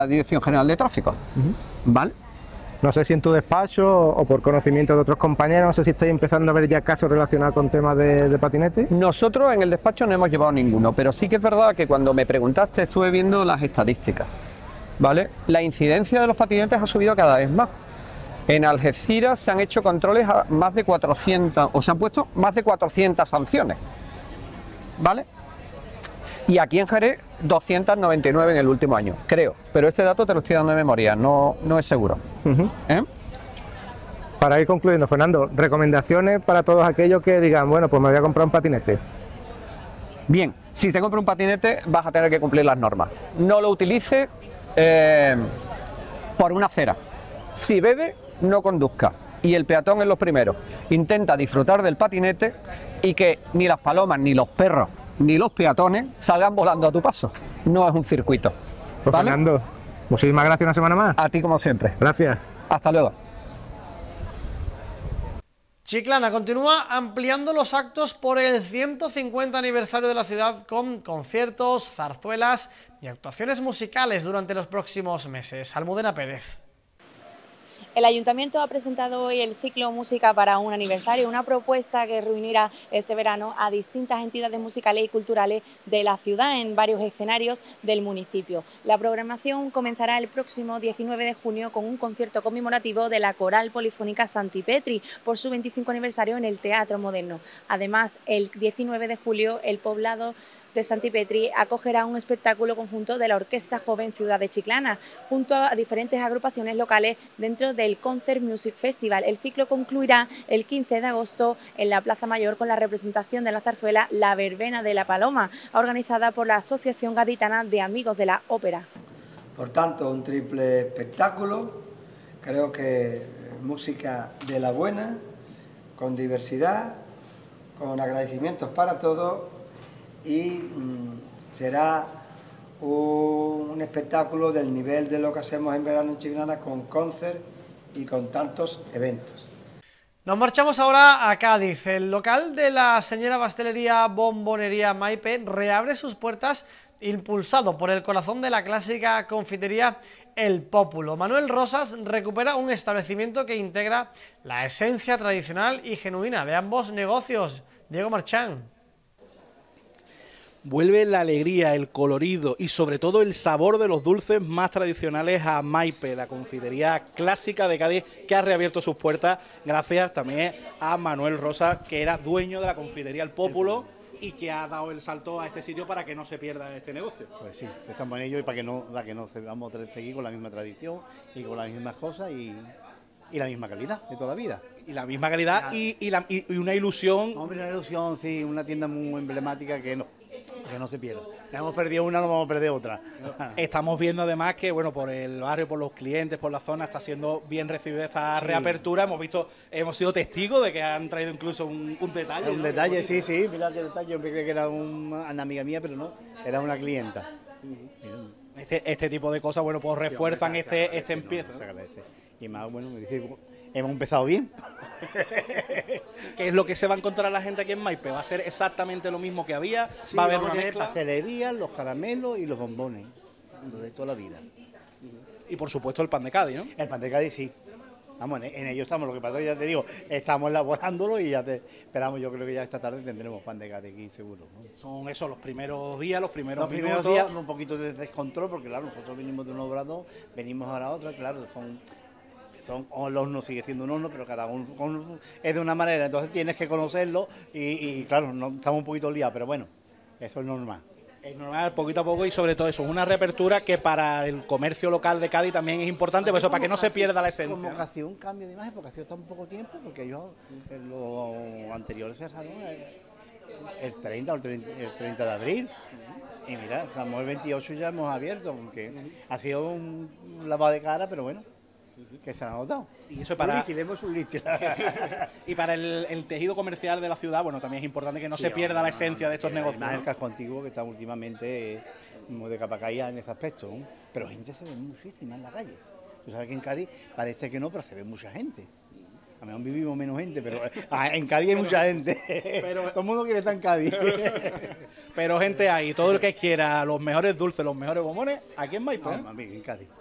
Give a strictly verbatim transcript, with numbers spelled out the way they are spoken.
la Dirección General de Tráfico. Uh-huh. ¿Vale? No sé si en tu despacho o por conocimiento de otros compañeros, no sé si estáis empezando a ver ya casos relacionados con temas de, de patinete. Nosotros en el despacho no hemos llevado ninguno, pero sí que es verdad que cuando me preguntaste estuve viendo las estadísticas, ¿vale? La incidencia de los patinetes ha subido cada vez más. En Algeciras se han hecho controles a más de cuatrocientas, o se han puesto más de cuatrocientas sanciones, ¿vale? Y aquí en Jerez doscientas noventa y nueve en el último año, creo. Pero este dato te lo estoy dando de memoria, no, no es seguro. Uh-huh. ¿Eh? Para ir concluyendo, Fernando, recomendaciones para todos aquellos que digan, bueno, pues me voy a comprar un patinete. Bien, si se compra un patinete vas a tener que cumplir las normas. No lo utilice eh, por una acera. Si bebe, no conduzca. Y el peatón es lo primero. Intenta disfrutar del patinete y que ni las palomas, ni los perros, ni los peatones salgan volando a tu paso. No es un circuito. Pues ¿Vale? Fernando, muchísimas gracias una semana más. A ti como siempre. Gracias. Hasta luego. Chiclana continúa ampliando los actos por el ciento cincuenta aniversario de la ciudad con conciertos, zarzuelas y actuaciones musicales durante los próximos meses. Almudena Pérez. El Ayuntamiento ha presentado hoy el ciclo Música para un aniversario, una propuesta que reunirá este verano a distintas entidades musicales y culturales de la ciudad en varios escenarios del municipio. La programación comenzará el próximo diecinueve de junio con un concierto conmemorativo de la Coral Polifónica Santipetri por su veinticinco aniversario en el Teatro Moderno. Además, el diecinueve de julio, el poblado de Santipetri acogerá un espectáculo conjunto de la Orquesta Joven Ciudad de Chiclana, junto a diferentes agrupaciones locales dentro del Concert Music Festival. El ciclo concluirá el quince de agosto en la Plaza Mayor con la representación de la zarzuela La Verbena de la Paloma, organizada por la Asociación Gaditana de Amigos de la Ópera. Por tanto, un triple espectáculo, creo que música de la buena, con diversidad, con agradecimientos para todos, y mmm, será un, un espectáculo del nivel de lo que hacemos en verano en Chiclana, con concert y con tantos eventos. Nos marchamos ahora a Cádiz. El local de la señora Pastelería Bombonería Maipe reabre sus puertas, impulsado por el corazón de la clásica confitería El Pópulo. Manuel Rosas recupera un establecimiento que integra la esencia tradicional y genuina de ambos negocios. Diego Marchán. Vuelve la alegría, el colorido y sobre todo el sabor de los dulces más tradicionales a Maipe, la confitería clásica de Cádiz, que ha reabierto sus puertas gracias también a Manuel Rosa, que era dueño de la confitería El Pópulo y que ha dado el salto a este sitio para que no se pierda este negocio. Pues sí, estamos en ello y para que no, para que no vamos a seguir con la misma tradición y con las mismas cosas y, y la misma calidad de toda la vida. Y la misma calidad y, y, la, y, y una ilusión. Hombre, una ilusión, sí, una tienda muy emblemática que no. Que no se pierda. Si hemos perdido una, no vamos a perder otra. Estamos viendo además que, bueno, por el barrio, por los clientes, por la zona, está siendo bien recibida esta sí. reapertura. Hemos visto, hemos sido testigos de que han traído incluso un, un detalle. Un ¿no? detalle, sí, sí. Mira qué detalle. Yo creí que era un, una amiga mía, pero no, era una clienta. Este, este tipo de cosas, bueno, pues refuerzan sí, este, este, este empiezo. No, se agradece. Y más, bueno, me dice, hemos empezado bien. ¿Qué es lo que se va a encontrar la gente aquí en Maipe? ¿Va a ser exactamente lo mismo que había? Sí, ¿Va a haber una mezcla? Pastelería, los caramelos y los bombones, lo de toda la vida. Y por supuesto el pan de Cádiz, ¿no? El pan de Cádiz sí. Vamos, en, en ello estamos, lo que pasa es que ya te digo, estamos elaborándolo y ya te esperamos, yo creo que ya esta tarde tendremos pan de Cádiz aquí seguro, ¿no? Son esos los primeros días, los primeros Los primeros minutos. días, un poquito de descontrol, porque claro, nosotros venimos de un obrador, venimos a la otra, claro, son... Son, el horno sigue siendo un horno, pero cada uno con, es de una manera, entonces tienes que conocerlo y, y claro, no, estamos un poquito liados, pero bueno, eso es normal. Es normal, poquito a poco, y sobre todo eso, una reapertura que para el comercio local de Cádiz también es importante, por eso, para que no se pierda la esencia. Como ocasión, un cambio de imagen, porque ha sido tan poco tiempo, porque ellos en lo anterior cerraron el, el treinta o el treinta, el treinta de abril. Y mira, estamos el veintiocho y ya hemos abierto, porque ha sido un lavado de cara, pero bueno. Que se han notado. Y eso para un y para el, el tejido comercial de la ciudad, bueno, también es importante que no sí, se pierda no, la esencia no, de estos negocios. Además, ¿no? El casco antiguo que está últimamente muy de capa caída en ese aspecto, ¿no? Pero gente se ve muchísima en la calle. Tú sabes que en Cádiz parece que no, pero se ve mucha gente. A lo mejor vivimos menos gente, pero ah, en Cádiz hay mucha gente. Pero todo el mundo quiere estar en Cádiz. Pero gente hay, todo el que quiera los mejores dulces, los mejores bombones, aquí en Maipé. No, en Cádiz.